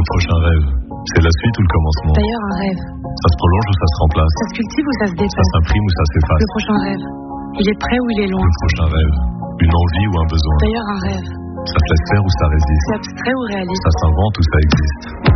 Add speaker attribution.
Speaker 1: prochain rêve, c'est la suite ou le commencement?
Speaker 2: D'ailleurs, un rêve.
Speaker 1: Ça se prolonge ou ça se remplace?
Speaker 2: Ça se cultive ou ça se
Speaker 1: Ça
Speaker 2: dépasse?
Speaker 1: s'imprime ou ça s'efface?
Speaker 2: Le prochain rêve. Il est près ou il est loin?
Speaker 1: Le prochain rêve, une envie ou un besoin?
Speaker 2: D'ailleurs, un rêve.
Speaker 1: Ça se laisse faire ou ça résiste?
Speaker 2: C'est abstrait ou réaliste?
Speaker 1: Ça s'invente ou ça existe?